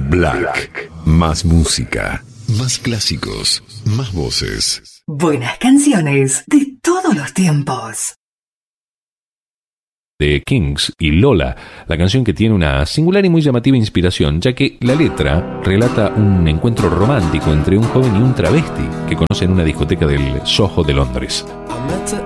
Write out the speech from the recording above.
Black. Más música, más clásicos, más voces. Buenas canciones de todos los tiempos. De Kings y Lola, la canción que tiene una singular y muy llamativa inspiración, ya que la letra relata un encuentro romántico entre un joven y un travesti que conocen en una discoteca del Soho de Londres. I met her